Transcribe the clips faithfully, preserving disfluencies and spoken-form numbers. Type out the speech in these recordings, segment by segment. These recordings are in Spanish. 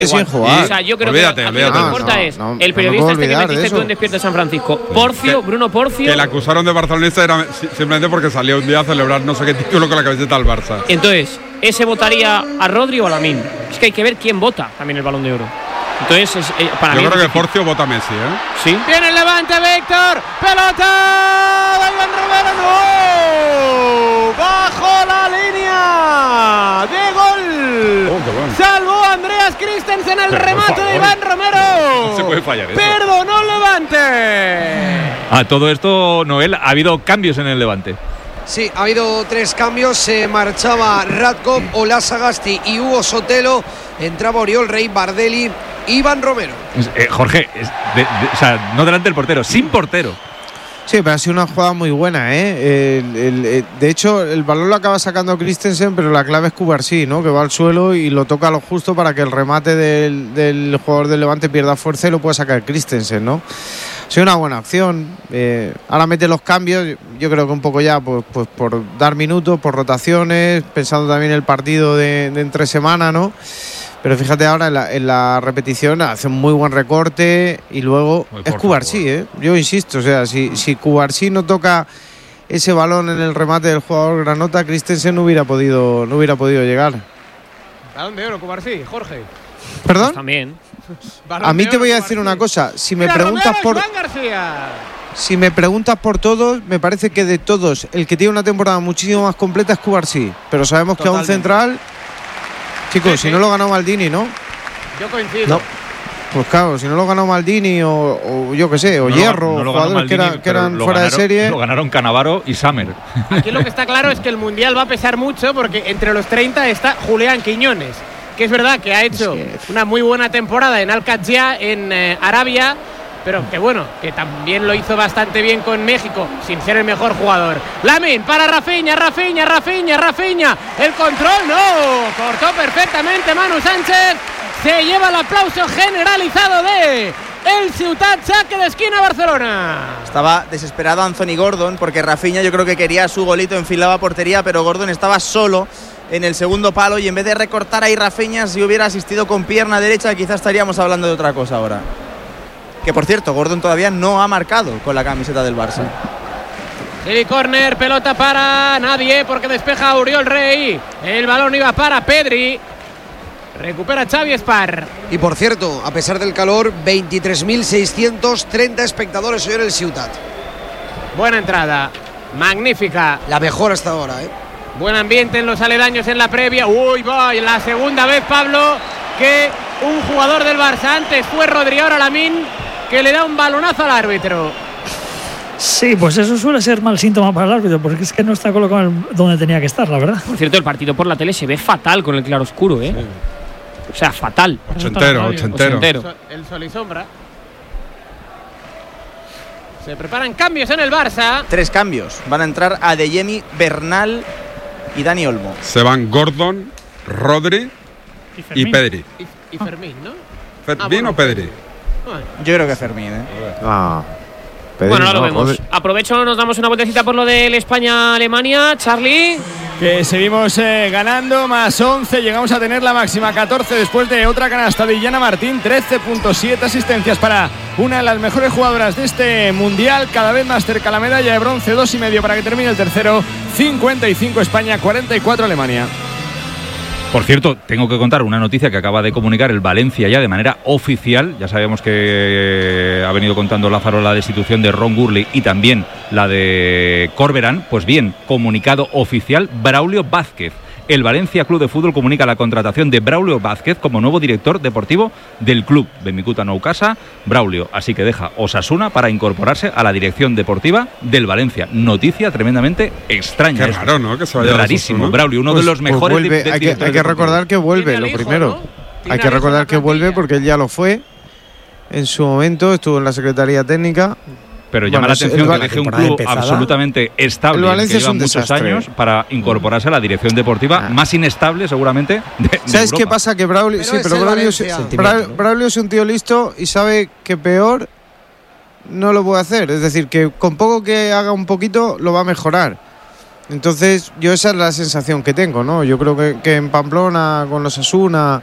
sin jugar. O sea, yo creo olvídate, que olvídate. lo que No, importa no, es no, el no periodista me este que puedo metiste olvidar tú de en Despierta San Francisco. Porcio, Que- Bruno Porcio. Que la acusaron de barcelonista era simplemente porque salió un día a celebrar no sé qué título con la camiseta del Barça. Entonces, ¿ese votaría a Rodri o a Lamine? Es que hay que ver quién vota también el Balón de Oro. Entonces, es, eh, para Yo mí. creo es que difícil. Porcio vota a Messi, ¿eh? Sí. Viene el levante, Víctor. Pelota de Iván Romero. ¡No! Bajo la línea de gol. Oh, qué bueno. Salvó a Andreas Christensen el Pero, remate por de favor. Iván Romero. No se puede fallar eso. Perdonó el Levante. A todo esto, Noel, ha habido cambios en el Levante. Sí, ha habido tres cambios. Se marchaba Radkov, Ola Sagasti y Hugo Sotelo. Entraba Oriol Rey, Bardelli, Iván Romero. Eh, Jorge, es de- de- o sea, no delante del portero, sin portero. Sí, pero ha sido una jugada muy buena, ¿eh? El, el, el, de hecho, el balón lo acaba sacando Christensen, pero la clave es Cubarsí, ¿no? Que va al suelo y lo toca a lo justo para que el remate del, del jugador del Levante pierda fuerza y lo pueda sacar Christensen, ¿no? Ha sido una buena acción. Eh, ahora mete los cambios, yo creo que un poco ya pues, pues por dar minutos, por rotaciones, pensando también el partido de, de entre semana, ¿no? Pero fíjate ahora en la, en la repetición hace un muy buen recorte y luego Ay, es por Cubarsí, ¿eh? Yo insisto, o sea, si, si Cubarsí no toca ese balón en el remate del jugador granota, Christensen no hubiera podido, no hubiera podido llegar. Balón de oro, Cubarsí, Jorge. ¿Perdón? Pues también. Balón A mí de te oro, voy a decir Cubarsí. una cosa, si me Mira, preguntas Romero, por Iván García. si me preguntas por todos, me parece que de todos el que tiene una temporada muchísimo más completa es Cubarsí, pero sabemos que a un Totalmente. central, chicos, Sí, si sí. no lo ganó Maldini, ¿no? Yo coincido. No. Pues claro, si no lo ganó Maldini o, o yo qué sé, o No lo- Hierro, no lo ganó jugadores que, Maldini, eran- que pero eran lo fuera ganaron- de serie. Lo ganaron Cannavaro y Summer. Aquí lo que está claro es que el Mundial va a pesar mucho porque entre los treinta está Julián Quiñones, que es verdad que ha hecho una muy buena temporada en Al-Qadsia, en eh, Arabia, pero que bueno, que también lo hizo bastante bien con México, sin ser el mejor jugador. Lamine para Rafinha, Rafinha, Rafinha, Rafinha. El control, no, cortó perfectamente Manu Sánchez. Se lleva el aplauso generalizado de el Ciutat, saque de esquina Barcelona. Estaba desesperado Anthony Gordon porque Rafinha yo creo que quería su golito, enfilaba portería, pero Gordon estaba solo en el segundo palo y en vez de recortar ahí Rafinha, si hubiera asistido con pierna derecha, quizás estaríamos hablando de otra cosa ahora. Que por cierto, Gordon todavía no ha marcado con la camiseta del Barça. Silly corner, pelota para nadie porque despeja Oriol Rey. El balón iba para Pedri. Recupera Xavi Espar. Y por cierto, a pesar del calor, veintitrés mil seiscientos treinta espectadores hoy en el Ciutat. Buena entrada, magnífica. La mejor hasta ahora, ¿eh? Buen ambiente en los aledaños en la previa. Uy, va, y la segunda vez, Pablo, que un jugador del Barça, antes fue Rodri, ahora Lamine, que le da un balonazo al árbitro. Sí, pues eso suele ser mal síntoma para el árbitro, porque es que no está colocado en el- donde tenía que estar, la verdad. Por cierto, el partido por la tele se ve fatal con el claro oscuro, ¿eh? O sea, fatal. Ochentero, ochentero. Ochentero. So- El sol y sombra. Se preparan cambios en el Barça. Tres cambios. Van a entrar Adeyemi, Bernal y Dani Olmo. Se van Gordon, Rodri y Pedri. Y, y Fermín, ¿no? ¿Fermín Ah, bueno. o Pedri? Yo creo que Fermín, ¿eh? Ah, Pedri, Bueno, ahora lo no, vemos. joder. Aprovecho, nos damos una vueltecita por lo del España-Alemania. Charlie. Que seguimos eh, ganando, más once, llegamos a tener la máxima catorce después de otra canasta de Illana Martín, trece punto siete asistencias para una de las mejores jugadoras de este Mundial, cada vez más cerca la medalla de bronce, dos y medio para que termine el tercero, cincuenta y cinco España, cuarenta y cuatro Alemania. Por cierto, tengo que contar una noticia que acaba de comunicar el Valencia ya de manera oficial. Ya sabíamos que ha venido contando Lázaro la destitución de Ron Gurley y también la de Corberán. Pues bien, comunicado oficial, Braulio Vázquez. El Valencia Club de Fútbol comunica la contratación de Braulio Vázquez como nuevo director deportivo del club Benvicuta Nou Casa. Braulio, así que deja Osasuna para incorporarse a la dirección deportiva del Valencia. Noticia tremendamente extraña. Qué raro, ¿no? Que se vaya a Rarísimo. Osasuna. Braulio, uno Pues- de los pues mejores vuelve. di- de- hay, que, directores hay que deportivos. recordar que vuelve, Tiene al lo hijo, primero. ¿no? Tiene Hay que al hijo en recordar la que vuelve plantilla. porque él ya lo fue en su momento, estuvo en la Secretaría Técnica. Pero llama Bueno, la es- atención el que Val- deje un temporada club empezada. absolutamente estable, El Valencia que es lleva un muchos desastre. años, para incorporarse a la dirección deportiva más inestable seguramente de, de ¿Sabes qué Europa. pasa? Que Braulio, Pero sí, es pero el Braulio, Valencia. es- Sentimiento, Bra- ¿no? Braulio es un tío listo y sabe que peor no lo puede hacer. Es decir, que con poco que haga un poquito lo va a mejorar. Entonces, yo esa es la sensación que tengo, ¿no? Yo creo que, que en Pamplona, con los Asuna,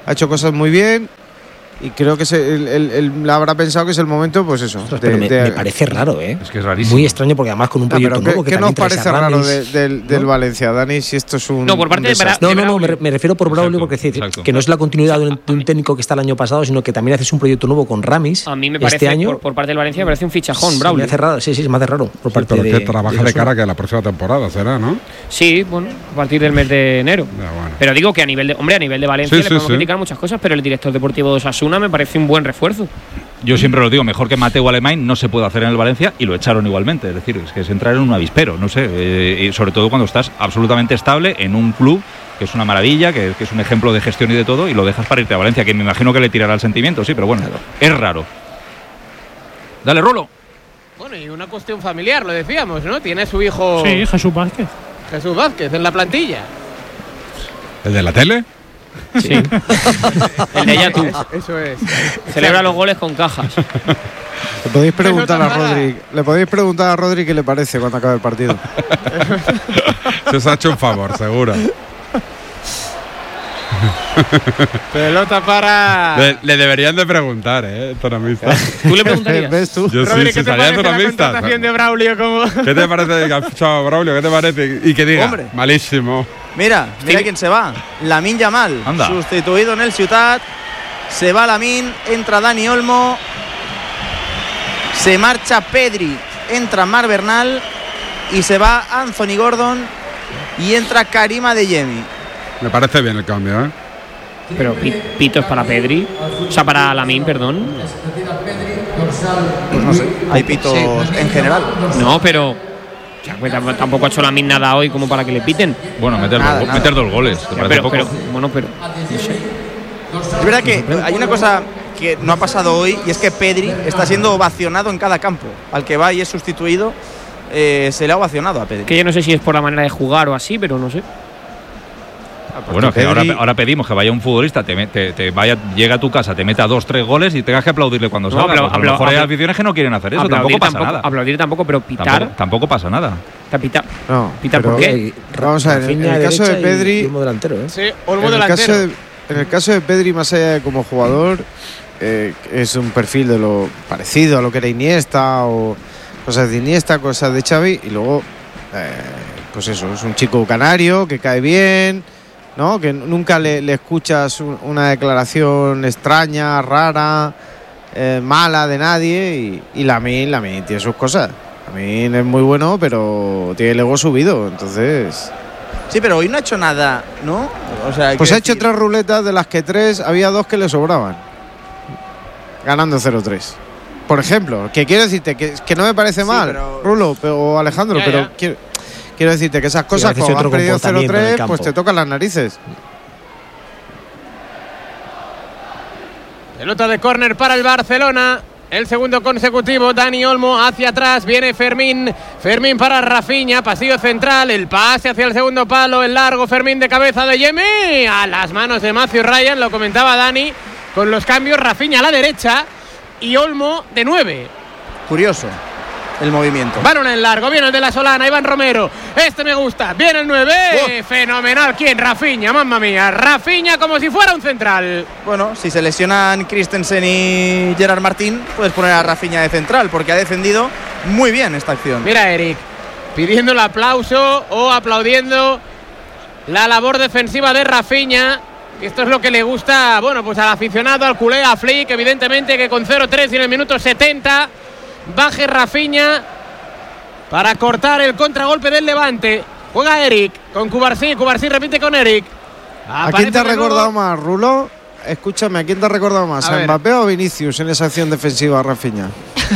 ha hecho cosas muy bien. Y creo que se, él, él, él habrá pensado que es el momento, pues eso. Ostras, de, pero me, de, me parece raro, ¿eh? Es que es rarísimo. Muy extraño porque además con un proyecto no, nuevo ¿qué, que ¿qué nos también parece raro Ramis, de, del, del ¿no? Valencia, Dani? Si esto es un. No, por parte un de Bra- No, de no, no, Braulio. me, me refiero por Braulio Exacto, porque es decir, exacto. que no es la continuidad de un, de un técnico que está el año pasado, sino que también haces un proyecto nuevo con Ramis. A mí me parece, este año, por, por parte del Valencia, me parece un fichajón, sí, Braulio. me hace raro, sí, sí, se me hace raro por Sí, parte pero de. que trabaja de, Osasuna. cara que la próxima temporada será, ¿no? Sí, bueno, a partir del mes de enero. Ya, bueno. Pero digo que a nivel de, hombre, a nivel de Valencia Sí, le sí, podemos sí. criticar muchas cosas, pero el director deportivo de Osasuna me parece un buen refuerzo. Yo siempre lo digo, mejor que Mateu Alemán no se puede hacer en el Valencia y lo echaron igualmente. Es decir, es que es entrar en un avispero, no sé. Eh, y sobre todo cuando estás absolutamente estable en un club que es una maravilla, que, que es un ejemplo de gestión y de todo, y lo dejas para irte a Valencia, que me imagino que le tirará el sentimiento, sí, pero bueno, claro. Es raro. Dale, Rolo. Bueno, y una cuestión familiar, lo decíamos, ¿no? Tiene su hijo Sí, Jesús Vázquez. Jesús Vázquez en la plantilla. ¿El de la tele? Sí. El de ella tú. Es- Eso es. Celebra los goles con cajas. Le podéis preguntar a Rodri. Le podéis preguntar a Rodri qué le parece cuando acabe el partido. Se os ha hecho un favor, seguro. Pelota para. Le, le deberían de preguntar, ¿eh? Tonomista. ¿Tú le preguntarías? ¿Ves tú? Yo Rodri, sí, ¿qué si te salía parece la tonomista. contratación de Braulio como? ¿Qué te parece que ha fichado a Braulio? ¿Qué te parece? Y que diga, Hombre. malísimo. Mira, mira Sí. quién se va. Lamine Yamal, Anda. sustituido en el Ciutat. Se va Lamine, entra Dani Olmo. Se marcha Pedri, entra Mar Bernal. Y se va Anthony Gordon y entra Karima Adeyemi. Me parece bien el cambio, ¿eh? Pero pi- pitos para Pedri. O sea, para Lamine, perdón. Pues no sé, hay pitos en general. No, pero. O sea, pues tamp- tampoco ha hecho Lamine nada hoy como para que le piten. Bueno, meter, Nada, dos, nada. meter dos goles, ¿te Ya, parece pero, poco? pero, bueno, pero. No sé. Es verdad que hay una cosa que no ha pasado hoy y es que Pedri está siendo ovacionado en cada campo. Al que va y es sustituido, eh, se le ha ovacionado a Pedri. Que yo no sé si es por la manera de jugar o así, pero no sé. Bueno, que Pedri- ahora, ahora pedimos que vaya un futbolista, te, me- te, te vaya, llega a tu casa, te meta dos, tres goles y tengas que aplaudirle cuando No, salga. pero Pues a apla- lo mejor hay apla- aficiones que no quieren hacer eso, Aplaudir tampoco pasa tampoco, nada. Aplaudir tampoco, pero pitar. Tampoco, tampoco pasa nada. Está pitar. No, ¿Pitar por pero- qué? Y Vamos a ver, en Rafinha el caso de derecha y- Pedri- y Olmo delantero, ¿eh? Sí, Olmo En el, delantero. caso de, en el caso de Pedri, más allá de como jugador, eh, es un perfil de lo parecido a lo que era Iniesta o cosas de Iniesta, cosas de Xavi, y luego, eh, pues eso, es un chico canario que cae bien, ¿no? Que nunca le, le escuchas un- una declaración extraña, rara, eh, mala de nadie, y, y Lamine, Lamine tiene sus cosas. Lamine es muy bueno, pero tiene el ego subido, entonces... Sí, pero hoy no ha hecho nada, ¿no? O sea, Pues quiero ha hecho decir- tres ruletas, de las que tres había dos que le sobraban. Ganando cero tres. Por ejemplo, que quiero decirte que, que no me parece Sí, mal, pero- Rulo pe- o Alejandro, Ya, pero ya. Quiero, quiero decirte que esas cosas, a veces cuando otro has perdido cero comportamiento en el tres, campo. pues te tocan las narices. Pelota de córner para el Barcelona. El segundo consecutivo, Dani Olmo hacia atrás, viene Fermín, Fermín para Rafinha, pasillo central, el pase hacia el segundo palo, el largo, Fermín de cabeza de Yemi, a las manos de Matthew Ryan, lo comentaba Dani, con los cambios, Rafinha a la derecha y Olmo de nueve. Curioso el movimiento. Balón en largo, viene el de la Solana, Iván Romero, este me gusta, viene el nueve, Oh. fenomenal, ¿quién? Rafinha, mamma mía, Rafinha como si fuera un central. Bueno, si se lesionan Christensen y Gerard Martín, puedes poner a Rafinha de central, porque ha defendido muy bien esta acción. Mira, Eric, pidiendo el aplauso o aplaudiendo la labor defensiva de Rafinha. Esto es lo que le gusta, bueno, pues al aficionado, al culé, a Flick, evidentemente que con cero tres y en el minuto setenta baje Rafinha para cortar el contragolpe del Levante. Juega Eric con Cubarsí, Cubarsí repite con Eric. ¿A quién te ha Aparece de nuevo- recordado más, Rulo? Escúchame, ¿a quién te ha recordado más? A ¿A, ver. Mbappé o a Vinicius en esa acción defensiva, Rafinha?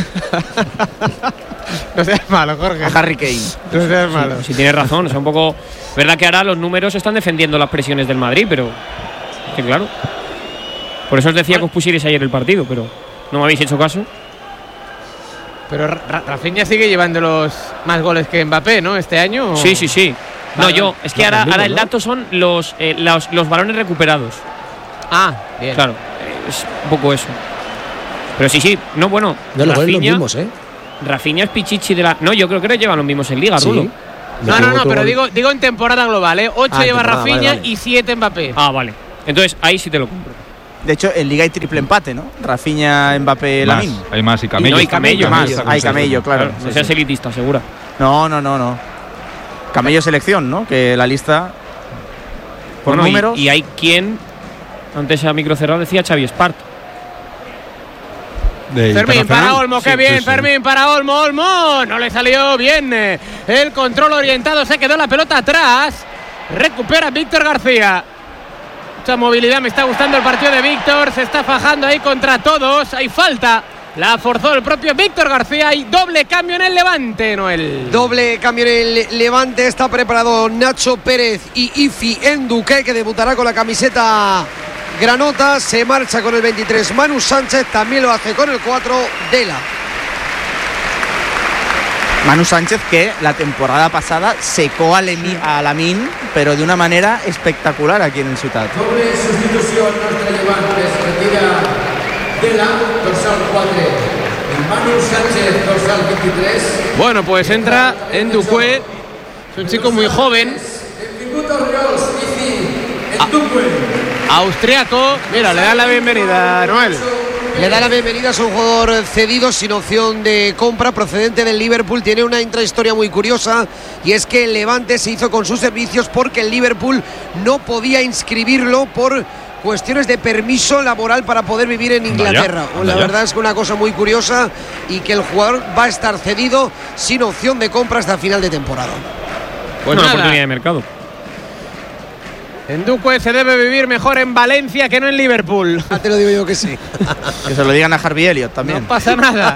No seas malo, Jorge. A Harry Kane. No seas malo. Si tienes razón, o sea, un poco. Verdad que ahora los números están defendiendo las presiones del Madrid, pero. Que claro. Por eso os decía que os pusierais ayer el partido, pero no me habéis hecho caso. Pero Ra- Rafinha sigue llevando los más goles que Mbappé, ¿no? Este año. Sí, sí, sí. No, Vale, yo, es que no, ahora, conmigo, ahora el ¿no? dato son los, eh, los, los balones recuperados. Ah, bien. Claro, eh, es un poco eso. Pero sí, sí, no, bueno. No, los goles los Rafinha, mismos, ¿eh? Rafinha es pichichi de la. No, yo creo que no llevan los mismos en Liga, Sí. Rulo. No, Metió no, no, otro pero gol. digo, digo en temporada global, ¿eh? ocho Ah, en lleva temporada, Rafinha vale, vale. y siete Mbappé. Ah, vale. Entonces ahí sí te lo compro. De hecho, en Liga hay triple empate, ¿no? Rafinha, Mbappé, Más, Lamine. hay más y Camello. No, y Camello. Más, Camello. hay Camello, claro. No Sí, seas sí. elitista, segura. No, no, no, no. Camello selección, ¿no? Que la lista por Bueno, y- números. Y, hay quien, antes a micro cerrado, decía Xavi Espart. De Fermín internacional. para Olmo, qué Sí, bien, sí, sí. Fermín para Olmo, Olmo, no le salió bien eh, el control orientado, se quedó la pelota atrás, recupera Víctor García. Mucha movilidad, me está gustando el partido de Víctor, se está fajando ahí contra todos, hay falta, la forzó el propio Víctor García y doble cambio en el Levante, Noel. Doble cambio en el Levante, está preparado Nacho Pérez y Ifi Enduque, que debutará con la camiseta granota. Se marcha con el veintitrés Manu Sánchez, también lo hace con el cuatro Dela. Manu Sánchez, que la temporada pasada secó a, Lemi, a Lamine, pero de una manera espectacular aquí en el Ciutat. Doble sustitució el nostre Llevant, es retira Dela, dorsal quatre, Manu Sánchez, dorsal veintitrés. Bueno, pues entra Enduque, es un chico muy joven, Benvingut als Riols, Ifi Enduque. austriaco, mira, le da la bienvenida, Noel. Le da la bienvenida, es un jugador cedido sin opción de compra, procedente del Liverpool. Tiene una intrahistoria muy curiosa, y es que el Levante se hizo con sus servicios porque el Liverpool no podía inscribirlo por cuestiones de permiso laboral para poder vivir en Inglaterra. Vaya, la vaya. verdad es que una cosa muy curiosa, y que el jugador va a estar cedido sin opción de compra hasta final de temporada. Pues una oportunidad de mercado. Enduque se debe vivir mejor en Valencia que no en Liverpool. Ya te lo digo yo que sí. Que se lo digan a Harvey Elliott también. No pasa nada.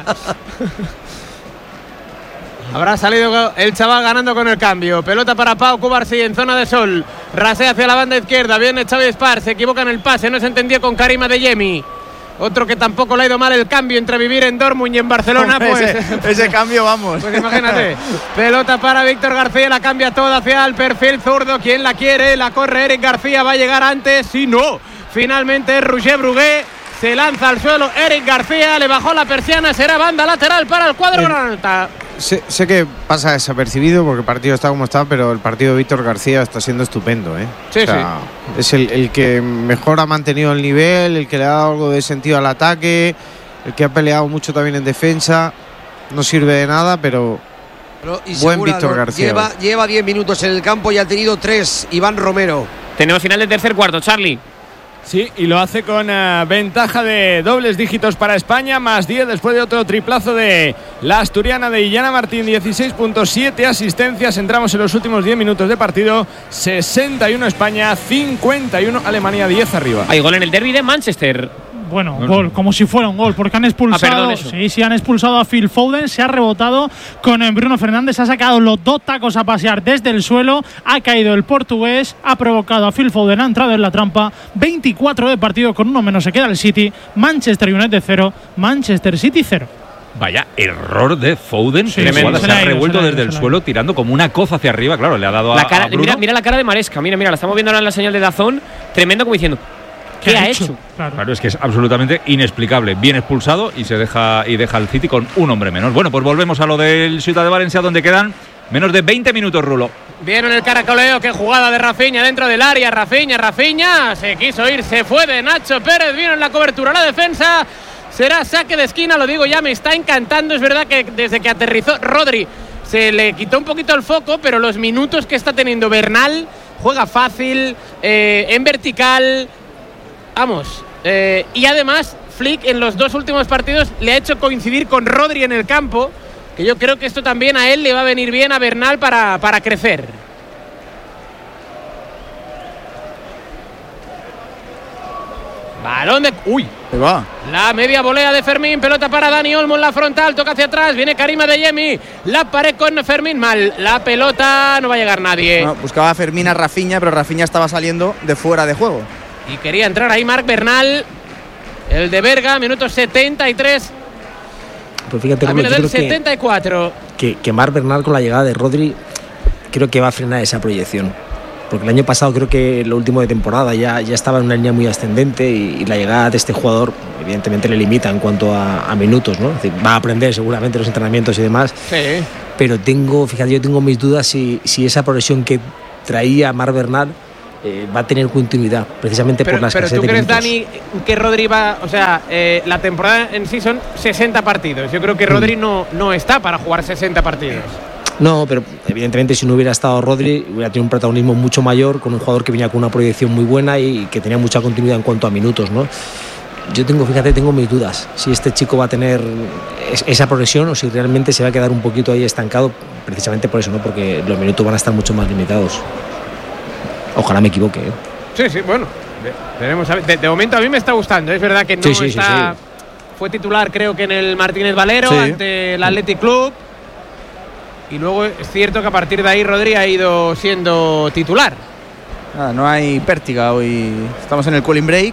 Habrá salido el chaval ganando con el cambio. Pelota para Pau Cubarsí en zona de sol. Rasea hacia la banda izquierda. Viene Xavi Espart. Se equivoca en el pase. No se entendió con Karim Adeyemi. Otro que tampoco le ha ido mal el cambio entre vivir en Dortmund y en Barcelona. Pues, ese, ese cambio, vamos. pues imagínate. Pelota para Víctor García. La cambia toda hacia el perfil zurdo. Quien la quiere, la corre Eric García. Va a llegar antes. Si no, finalmente es Roger Brugué. Se lanza al suelo Eric García. Le bajó la persiana. Será banda lateral para el cuadro granata. Sé, sé que pasa desapercibido porque el partido está como está, pero el partido de Víctor García está siendo estupendo, ¿eh? Sí, o sea, sí. Es el, el que mejor ha mantenido el nivel, el que le ha dado algo de sentido al ataque, el que ha peleado mucho también en defensa. No sirve de nada, pero Pero, y buen segura, Víctor ¿no? García. Lleva, lleva diez minutos en el campo y ha tenido tres. Iván Romero. Tenemos final del tercer cuarto, Charlie. Sí, y lo hace con uh, ventaja de dobles dígitos para España, más diez después de otro triplazo de la asturiana de Illana Martín, dieciséis punto siete asistencias. Entramos en los últimos diez minutos de partido, sesenta y uno España, cincuenta y uno Alemania, diez arriba. Hay gol en el derbi de Manchester. Bueno, gol, como si fuera un gol, porque han expulsado. Ah, perdón, eso. Sí, sí, han expulsado a Phil Foden, se ha rebotado con Bruno Fernández, ha sacado los dos tacos a pasear desde el suelo, ha caído el portugués, ha provocado a Phil Foden, ha entrado en la trampa. veinticuatro de partido, con uno menos se queda el City. Manchester United cero, Manchester City cero. Vaya error de Foden. Sí, que tremendo. jugada, Se se le ha ha ido, revuelto se le ha desde ido, el se le ha suelo tirando como una coza hacia arriba. Claro, le ha dado a, La cara, a Bruno. mira, mira la cara de Maresca. Mira, mira, la estamos viendo ahora en la señal de Dazón. Tremendo, como diciendo, ¿qué, ¿Qué ha hecho? hecho? Claro. Claro, es que es absolutamente inexplicable. Bien expulsado y se deja y deja al City con un hombre menos. Bueno, pues volvemos a lo del Ciutat de Valencia, donde quedan menos de veinte minutos, Rulo. Vieron el caracoleo, qué jugada de Rafinha dentro del área. Rafinha, Rafinha, se quiso ir, se fue de Nacho Pérez. Vino en la cobertura, la defensa. Será saque de esquina, lo digo ya, me está encantando. Es verdad que desde que aterrizó Rodri se le quitó un poquito el foco, pero los minutos que está teniendo Bernal, juega fácil, eh, en vertical. Vamos, eh, y además Flick en los dos últimos partidos le ha hecho coincidir con Rodri en el campo, que yo creo que esto también a él le va a venir bien, a Bernal, para, para crecer. Balón de... ¡Uy! Ahí va. La media volea de Fermín, pelota para Dani Olmo en la frontal, toca hacia atrás, viene Karim Adeyemi, la pared con Fermín, mal, la pelota, no va a llegar nadie. No, buscaba a Fermín a Rafinha, pero Rafinha estaba saliendo de fuera de juego. Y quería entrar ahí Marc Bernal, el de Berga, minuto setenta y tres. Pues fíjate, También yo del creo que, setenta y cuatro. que, que Marc Bernal con la llegada de Rodri creo que va a frenar esa proyección. Porque el año pasado creo que lo último de temporada ya, ya estaba en una línea muy ascendente y, y la llegada de este jugador evidentemente le limita en cuanto a, a minutos, ¿no? Es decir, va a aprender seguramente los entrenamientos y demás. Sí. Pero tengo, fíjate, yo tengo mis dudas si, si esa progresión que traía Marc Bernal eh, va a tener continuidad, precisamente pero, por la escasez pero tú de crees, minutos. Dani, que Rodri va, o sea, eh, la temporada en sí son sesenta partidos. Yo creo que Rodri mm. no, no está para jugar sesenta partidos. No, pero evidentemente si no hubiera estado Rodri, hubiera tenido un protagonismo mucho mayor con un jugador que venía con una proyección muy buena y que tenía mucha continuidad en cuanto a minutos, ¿no? Yo tengo, fíjate, tengo mis dudas si este chico va a tener esa progresión o si realmente se va a quedar un poquito ahí estancado, precisamente por eso, ¿no? Porque los minutos van a estar mucho más limitados. Ojalá me equivoque, ¿eh? Sí, sí, bueno, veremos. De, de momento a mí me está gustando. Es verdad que no sí, sí, está. Sí, sí. Fue titular, creo que en el Martínez Valero, sí. ante el Athletic Club. Y luego es cierto que a partir de ahí Rodri ha ido siendo titular. Ah, no hay pértiga hoy. Estamos en el cooling break.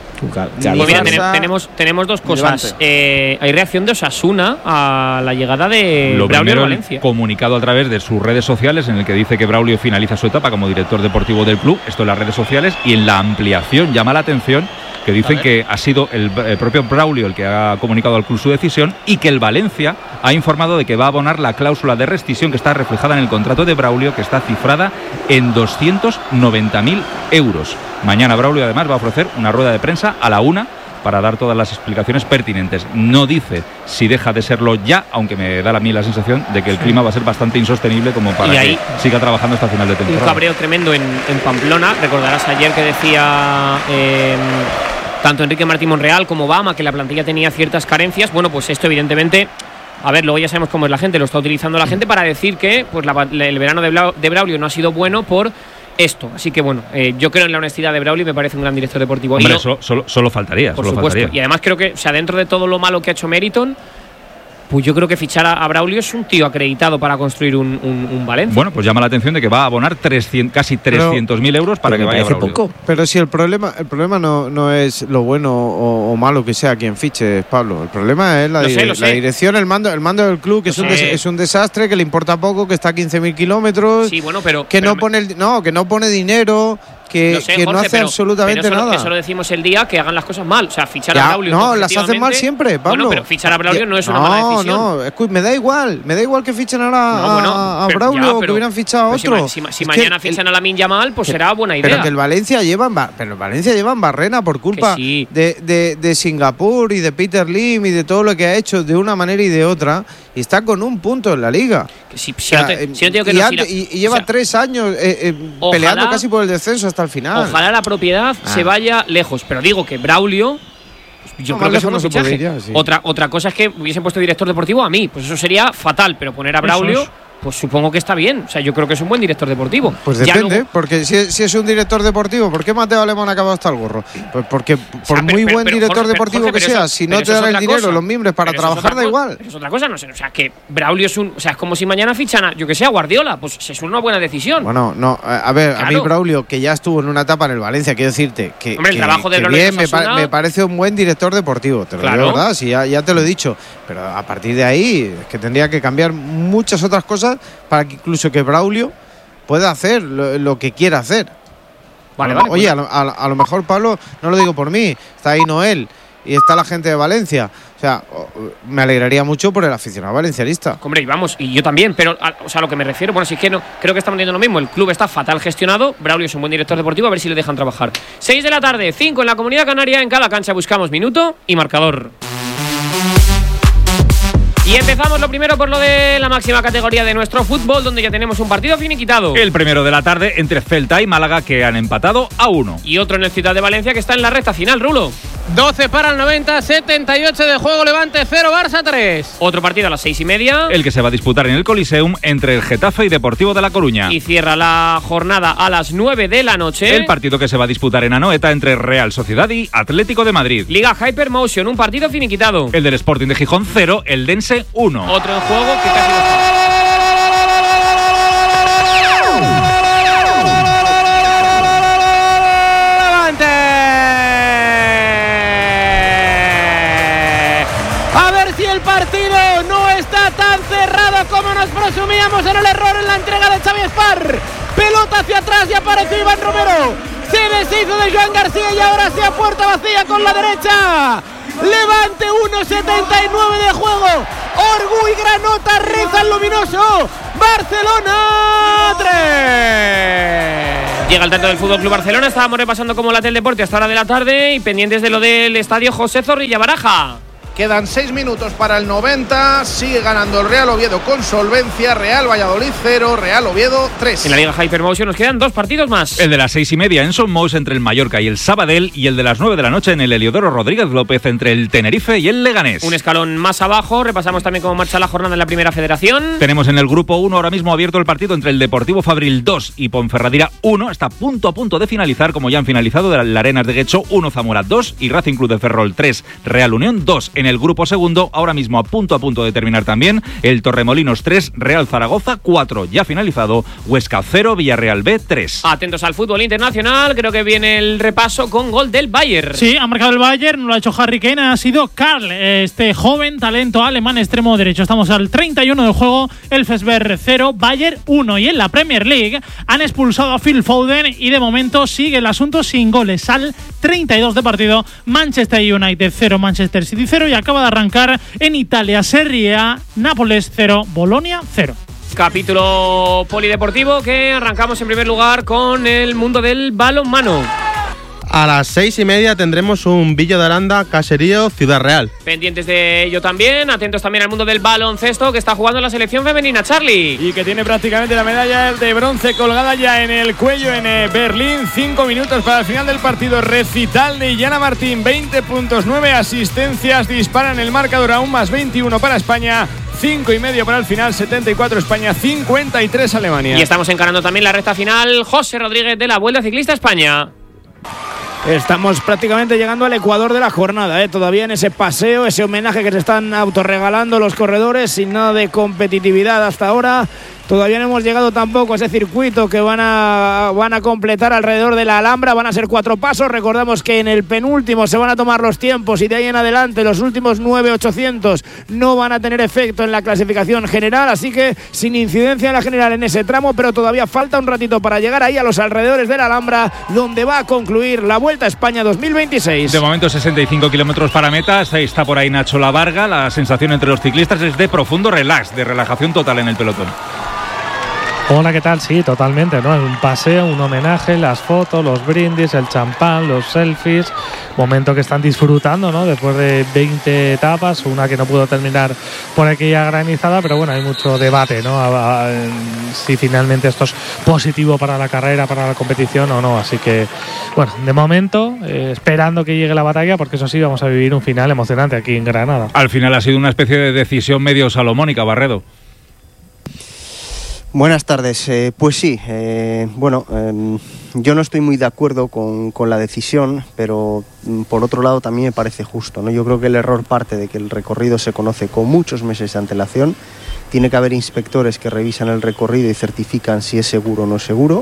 Pues mira, ten, tenemos, tenemos dos cosas. Eh, hay reacción de Osasuna a la llegada de Lo Braulio primero, Valencia. El comunicado a través de sus redes sociales en el que dice que Braulio finaliza su etapa como director deportivo del club. Esto en las redes sociales. Y en la ampliación llama la atención que dicen que ha sido el, el propio Braulio el que ha comunicado al club su decisión y que el Valencia ha informado de que va a abonar la cláusula de rescisión que está reflejada en el contrato de Braulio, que está cifrada en doscientos noventa mil euros. Mañana Braulio además va a ofrecer una rueda de prensa a la una para dar todas las explicaciones pertinentes. No dice si deja de serlo ya, aunque me da a mí la sensación de que el clima va a ser bastante insostenible como para que siga trabajando hasta final de temporada. Un cabreo tremendo en, en Pamplona. Recordarás ayer que decía eh, tanto Enrique Martín Monreal como Obama que la plantilla tenía ciertas carencias. Bueno, pues esto evidentemente, a ver, luego ya sabemos cómo es la gente, lo está utilizando la gente para decir que pues la, el verano de, Bla, de Braulio no ha sido bueno por esto. Así que bueno, eh, yo creo en la honestidad de Braulio y me parece un gran director deportivo. Hombre, y no, solo, solo, solo faltaría. Por solo supuesto. Faltaría. Y además creo que, o sea, dentro de todo lo malo que ha hecho Meriton, pues yo creo que fichar a, a Braulio es un tío acreditado para construir un, un, un Valencia. Bueno, pues llama la atención de que va a abonar trescientos, casi trescientos mil euros para que vaya Braulio. Poco. Pero si el problema el problema no, no es lo bueno o, o malo que sea quien fiche, Pablo. El problema es la, lo sé, dire, lo la sé. dirección, el mando, el mando del club, que es un, des, es un desastre, que le importa poco, que está a quince mil kilómetros, sí, bueno, pero, que pero no me... pone el, no, que no pone dinero. Que, sé, que Jorge, no hace pero, absolutamente pero eso, nada. Eso lo decimos el día que hagan las cosas mal. O sea, fichar ya, a Braulio. No, las hacen mal siempre, Pablo. Bueno, pero fichar a Braulio no es una no, mala decisión. No, no, me da igual. Me da igual que fichen ahora no, bueno, a, a pero, Braulio ya, o que hubieran fichado a otro. Si, si, si mañana fichan el, a Lamine Yamal, pues será buena idea. Pero que el Valencia lleva en, pero el Valencia lleva en barrena por culpa sí. de, de, de Singapur y de Peter Lim y de todo lo que ha hecho de una manera y de otra. Y está con un punto en la liga. Que si, si o sea, no te, si no te digo que y, no, ha, si la, y, y lleva o sea, tres años eh, eh, ojalá, peleando casi por el descenso hasta el final. Ojalá la propiedad ah. se vaya lejos. Pero digo que Braulio, yo no, creo que es un no fichaje. Podría, sí. Otra, otra cosa es que hubiesen puesto director deportivo a mí. Pues eso sería fatal. Pero poner a Braulio, es. pues supongo que está bien. O sea, yo creo que es un buen director deportivo. Pues ya depende, luego, porque si, si es un director deportivo, ¿por qué Mateo Alemán ha acabado hasta el gorro? Pues porque por o sea, pero, muy pero, buen pero, director Jorge, deportivo Jorge, que sea, eso, si no te dan el dinero, cosa. los mimbres para pero trabajar, da igual. Es otra cosa, no sé. O sea, que Braulio es un. O sea, es como si mañana fichan a, yo que sé, a Guardiola. Pues es una buena decisión. Bueno, no, a ver, claro. A mí Braulio, que ya estuvo en una etapa en el Valencia, quiero decirte que. Hombre, que, el trabajo de Braulio bien, me, pa me parece un buen director deportivo, te lo claro. digo, ¿verdad? Sí, ya, ya te lo he dicho. Pero a partir de ahí, es que tendría que cambiar muchas otras cosas para que incluso que Braulio pueda hacer lo, lo que quiera hacer. Vale, vale, Oye, pues. a, a, a lo mejor, Pablo, no lo digo por mí, está ahí Noel y está la gente de Valencia. O sea, me alegraría mucho por el aficionado valencianista. Hombre, y vamos, y yo también, pero a, o sea, a lo que me refiero, bueno, si es que no, creo que estamos viendo lo mismo. El club está fatal gestionado, Braulio es un buen director deportivo, a ver si le dejan trabajar. seis de la tarde, cinco en la Comunidad Canaria, en cada cancha buscamos minuto y marcador. Y empezamos lo primero por lo de la máxima categoría de nuestro fútbol, donde ya tenemos un partido finiquitado. El primero de la tarde entre Celta y Málaga, que han empatado a uno. Y otro en el Ciudad de Valencia, que está en la recta final, Rulo. doce para el noventa, setenta y ocho de juego, Levante cero, Barça tres. Otro partido a las seis y media. El que se va a disputar en el Coliseum entre el Getafe y Deportivo de La Coruña. Y cierra la jornada a las nueve de la noche. El partido que se va a disputar en Anoeta entre Real Sociedad y Atlético de Madrid. Liga Hypermotion, un partido finiquitado. El del Sporting de Gijón cero, el Dense uno. Otro en juego que casi no está. Como nos presumíamos en el error en la entrega de Xavi Espar. Pelota hacia atrás y apareció Iván Romero. Se deshizo de Joan García y ahora se a puerta vacía con la derecha. Levante uno setenta y nueve de juego. Orgui Granota reza el luminoso. Barcelona tres. Llega el tanto del Fútbol Club Barcelona. Estábamos repasando cómo late el deporte hasta hora de la tarde y pendientes de lo del estadio José Zorrilla Baraja. Quedan seis minutos para el noventa. Sigue ganando el Real Oviedo con solvencia. Real Valladolid cero, Real Oviedo tres. En la Liga Hypermotion nos quedan dos partidos más. El de las seis y media en Son Mous entre el Mallorca y el Sabadell, y el de las nueve de la noche en el Heliodoro Rodríguez López entre el Tenerife y el Leganés. Un escalón más abajo. Repasamos también cómo marcha la jornada en la Primera Federación. Tenemos en el grupo uno ahora mismo abierto el partido entre el Deportivo Fabril dos y Ponferradina uno. Está punto a punto de finalizar, como ya han finalizado de la Arenas de Guecho uno, Zamora dos y Racing Club de Ferrol tres, Real Unión dos. En el grupo segundo, ahora mismo a punto a punto de terminar también, el Torremolinos tres, Real Zaragoza cuatro. Ya finalizado, Huesca cero, Villarreal B tres. Atentos al fútbol internacional, creo que viene el repaso con gol del Bayern. Sí, ha marcado el Bayern, no lo ha hecho Harry Kane, ha sido Karl, este joven talento alemán extremo derecho. Estamos al treinta y uno del juego, el Fesberg cero, Bayern uno. Y en la Premier League han expulsado a Phil Foden y de momento sigue el asunto sin goles. Al treinta y dos de partido, Manchester United cero, Manchester City cero, y acaba de arrancar en Italia Serie A, Nápoles cero, Bolonia cero. Capítulo polideportivo que arrancamos en primer lugar con el mundo del balonmano. A las seis y media tendremos un Villa de Aranda, Caserío, Ciudad Real. Pendientes de ello también, atentos también al mundo del baloncesto que está jugando la selección femenina, Charlie. Y que tiene prácticamente la medalla de bronce colgada ya en el cuello en Berlín. Cinco minutos para el final del partido. Recital de Illana Martín, veinte puntos, nueve asistencias. Disparan el marcador a un más veintiuno para España. Cinco y medio para el final, setenta y cuatro España, cincuenta y tres Alemania. Y estamos encarando también la recta final. José Rodríguez de la Vuelta Ciclista España. Estamos prácticamente llegando al ecuador de la jornada, ¿eh? Todavía en ese paseo, ese homenaje que se están autorregalando los corredores, sin nada de competitividad hasta ahora. Todavía no hemos llegado tampoco a ese circuito que van a, van a completar alrededor de la Alhambra. Van a ser cuatro pasos. Recordamos que en el penúltimo se van a tomar los tiempos y de ahí en adelante los últimos nueve ochocientos no van a tener efecto en la clasificación general. Así que sin incidencia en la general en ese tramo, pero todavía falta un ratito para llegar ahí a los alrededores de la Alhambra, donde va a concluir la Vuelta a España dos mil veintiséis. De momento sesenta y cinco kilómetros para meta. Está por ahí Nacho Lavarga. La sensación entre los ciclistas es de profundo relax, de relajación total en el pelotón. Hola, ¿qué tal? Sí, totalmente, ¿no? Un paseo, un homenaje, las fotos, los brindis, el champán, los selfies, momento que están disfrutando, ¿no? Después de veinte etapas, una que no pudo terminar por aquella granizada, pero bueno, hay mucho debate, ¿no? A, a, si finalmente esto es positivo para la carrera, para la competición o no, así que, bueno, de momento, eh, esperando que llegue la batalla, porque eso sí, vamos a vivir un final emocionante aquí en Granada. Al final ha sido una especie de decisión medio salomónica, Barredo. Buenas tardes. Eh, pues sí, eh, bueno, eh, yo no estoy muy de acuerdo con, con la decisión, pero mm, por otro lado también me parece justo, ¿no? Yo creo que el error parte de que el recorrido se conoce con muchos meses de antelación. Tiene que haber inspectores que revisan el recorrido y certifican si es seguro o no es seguro.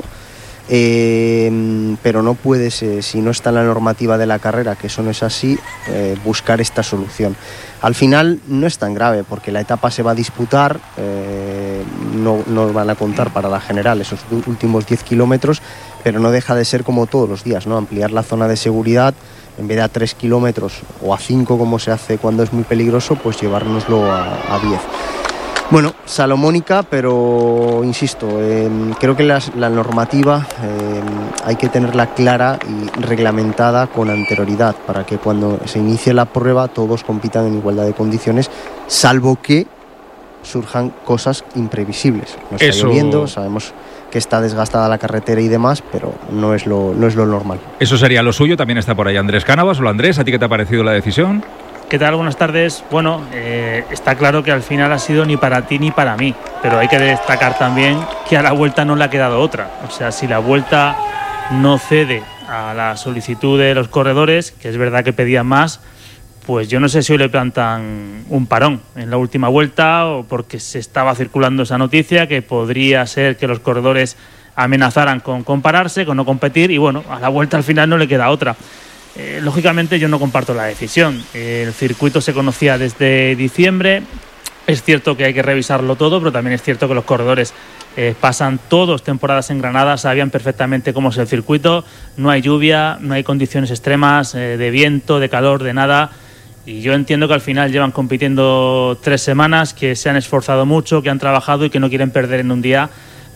Eh, pero no puedes, eh, si no está en la normativa de la carrera, que eso no es así, eh, buscar esta solución. Al final no es tan grave porque la etapa se va a disputar, eh, no, no van a contar para la general esos últimos diez kilómetros, pero no deja de ser como todos los días, ¿no? Ampliar la zona de seguridad, en vez de a tres kilómetros o a cinco como se hace cuando es muy peligroso, pues llevárnoslo a, a diez. Bueno, salomónica, pero insisto, eh, creo que las, la normativa eh, hay que tenerla clara y reglamentada con anterioridad para que cuando se inicie la prueba todos compitan en igualdad de condiciones, salvo que surjan cosas imprevisibles. No está Eso... lloviendo, sabemos que está desgastada la carretera y demás, pero no es lo, no es lo normal. Eso sería lo suyo. También está por ahí Andrés Cánovas. Hola Andrés, ¿a ti qué te ha parecido la decisión? ¿Qué tal? Buenas tardes. Bueno, eh, está claro que al final ha sido ni para ti ni para mí, pero hay que destacar también que a la Vuelta no le ha quedado otra. O sea, si la Vuelta no cede a la solicitud de los corredores, que es verdad que pedían más, pues yo no sé si hoy le plantan un parón en la última vuelta o porque se estaba circulando esa noticia que podría ser que los corredores amenazaran con compararse, con no competir, y bueno, a la Vuelta al final no le queda otra. Eh, lógicamente yo no comparto la decisión. El circuito se conocía desde diciembre. Es cierto que hay que revisarlo todo, pero también es cierto que los corredores eh, pasan todos temporadas en Granada, sabían perfectamente cómo es el circuito. No hay lluvia, no hay condiciones extremas eh, de viento, de calor, de nada. Y yo entiendo que al final llevan compitiendo tres semanas, que se han esforzado mucho, que han trabajado y que no quieren perder en un día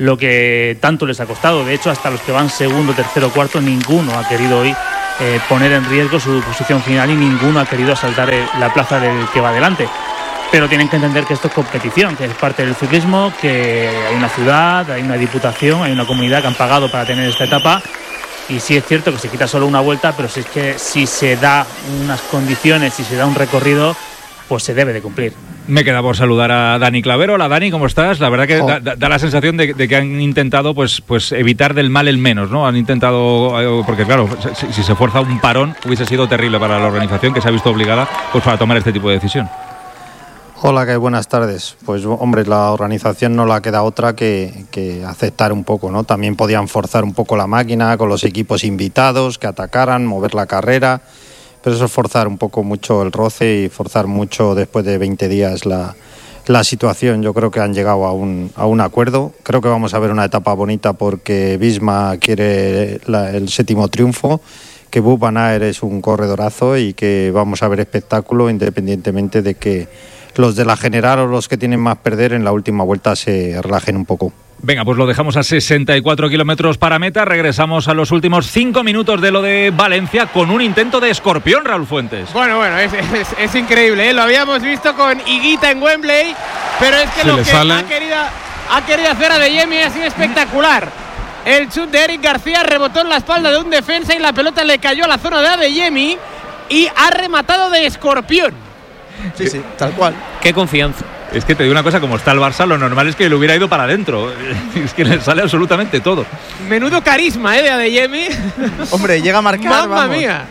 lo que tanto les ha costado. De hecho, hasta los que van segundo, tercero, cuarto, ninguno ha querido hoy eh, poner en riesgo su posición final y ninguno ha querido asaltar el, la plaza del que va adelante. Pero tienen que entender que esto es competición, que es parte del ciclismo, que hay una ciudad, hay una diputación, hay una comunidad que han pagado para tener esta etapa. Y sí es cierto que se quita solo una vuelta, pero si es que si se da unas condiciones, si se da un recorrido, pues se debe de cumplir. Me queda por saludar a Dani Clavero. Hola Dani, ¿cómo estás? La verdad que oh. da, da la sensación de, de que han intentado pues, pues evitar del mal el menos, ¿no? Han intentado, porque claro, si, si se fuerza un parón hubiese sido terrible para la organización, que se ha visto obligada pues para tomar este tipo de decisión. Hola, ¿qué? Buenas tardes. Pues hombre, la organización no le queda otra que, que aceptar un poco, ¿no? También podían forzar un poco la máquina con los equipos invitados, que atacaran, mover la carrera, pero eso es forzar un poco mucho el roce y forzar mucho después de veinte días la, la situación. Yo creo que han llegado a un, a un acuerdo. Creo que vamos a ver una etapa bonita porque Visma quiere la, el séptimo triunfo, que Wout van Aert es un corredorazo y que vamos a ver espectáculo independientemente de que los de la general o los que tienen más perder en la última vuelta se relajen un poco. Venga, pues lo dejamos a sesenta y cuatro kilómetros para meta. Regresamos a los últimos cinco minutos de lo de Valencia con un intento de escorpión, Raúl Fuentes. Bueno, bueno, es, es, es increíble, ¿eh? Lo habíamos visto con Higuita en Wembley, pero es que Se lo le que sale. ha querido, ha querido hacer Adeyemi ha sido espectacular. El chut de Eric García rebotó en la espalda de un defensa y la pelota le cayó a la zona de Adeyemi y ha rematado de escorpión. Sí, sí, tal cual. Qué confianza. Es que te digo una cosa, como está el Barça, lo normal es que le hubiera ido para adentro. Es que le sale absolutamente todo. Menudo carisma, ¿eh? De Adeyemi. Hombre, llega a marcar, ¡Mamma vamos. mía!